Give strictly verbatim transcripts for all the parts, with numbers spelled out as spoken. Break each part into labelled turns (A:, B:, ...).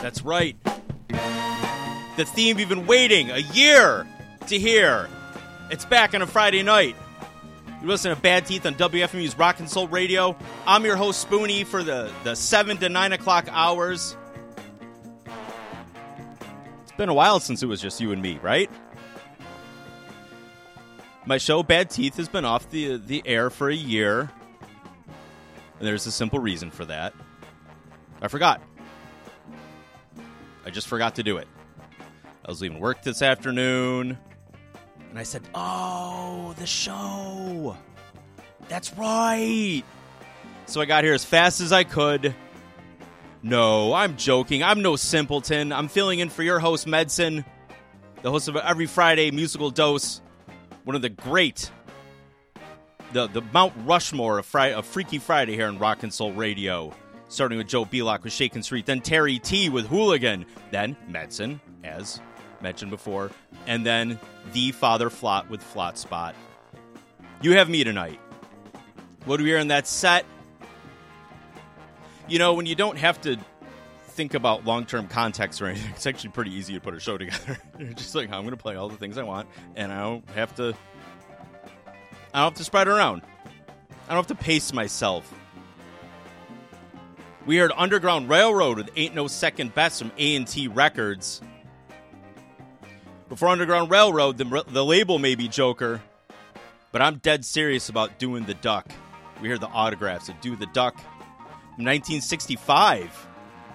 A: That's right. The theme you've been waiting a year to hear. It's back on a Friday night. You're listening to Bad Teeth on W F M U's Rock and Soul Radio. I'm your host, Spoonie, for the, the seven to nine o'clock hours. It's been a while since it was just you and me, right? My show, Bad Teeth, has been off the, the air for a year. And there's a simple reason for that. I forgot. I just forgot to do it. I was leaving work this afternoon, and I said, oh, the show. That's right. So I got here as fast as I could. No, I'm joking. I'm no simpleton. I'm filling in for your host, Medson, the host of Every Friday Musical Dose, one of the great, the, the Mount Rushmore of, Fri- of Freaky Friday here on Rock and Soul Radio. Starting with Joe Belak with Shakin' Street, then Terry T with Hooligan, then Medson, as mentioned before, and then the Father Flott with Flott Spot. You have me tonight. What do we hear in that set? You know, when you don't have to think about long-term context or anything, it's actually pretty easy to put a show together. You're just like, I'm going to play all the things I want, and I don't have to, I don't have to spread around. I don't have to pace myself. We heard Underground Railroad with Ain't No Second Best from A and T Records. Before Underground Railroad, the, the label may be Joker, but I'm dead serious about Doing the Duck. We heard the Autographs of Do the Duck from nineteen sixty-five.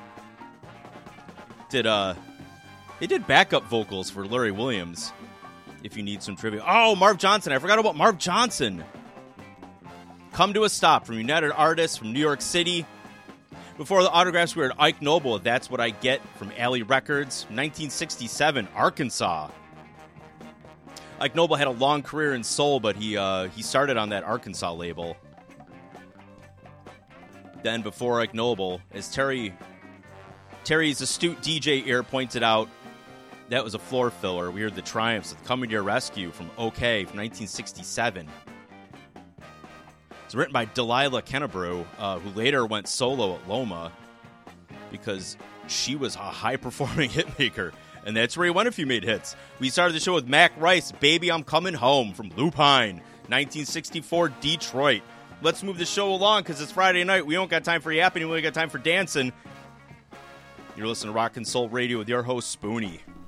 A: Did uh, they did backup vocals for Larry Williams, if you need some trivia. Oh, Marv Johnson. I forgot about Marv Johnson. Come to a Stop from United Artists from New York City. Before the Autographs, we heard Ike Noble, That's What I Get, from Alley Records, nineteen sixty-seven, Arkansas. Ike Noble had a long career in soul, but he uh, he started on that Arkansas label. Then before Ike Noble, as Terry Terry's astute D J ear pointed out, that was a floor filler. We heard The Triumphs with Coming to Your Rescue from OK from nineteen sixty-seven. It's written by Delilah Kennebrew, uh, who later went solo at Loma because she was a high-performing hitmaker, and that's where he went if he made hits. We started the show with Mac Rice, Baby I'm Coming Home from Lupine, nineteen sixty-four, Detroit. Let's move the show along because it's Friday night. We don't got time for yapping. We only got time for dancing. You're listening to Rock and Soul Radio with your host, Spoonie.